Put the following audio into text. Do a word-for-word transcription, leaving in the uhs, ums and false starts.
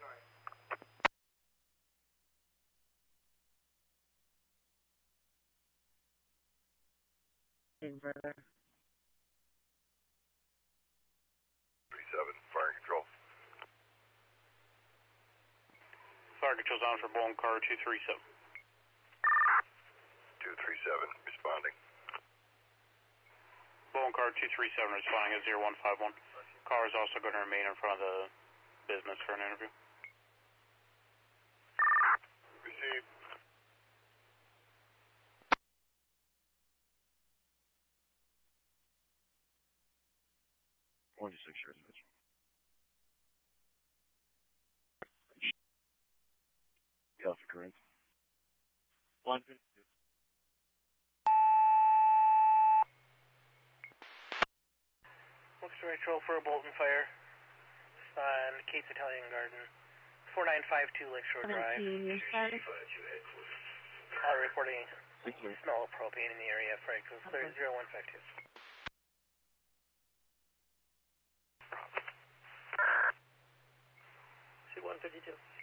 Further. three seven, fire control. Fire control's on for Bowling Car two three seven. two three seven, responding. Bowling Car two three seven responding at zero one five one. Car is also going to remain in front of the business for an interview. Receive. twenty-six years of age. Alpha current. One fifty-two. Looks to control for a Bolton fire on Kate's Italian Garden, four nine five two Lakeshore Drive. Uh, reporting smell of propane in the area. Freight goes clear to zero one five two. C one fifty-two.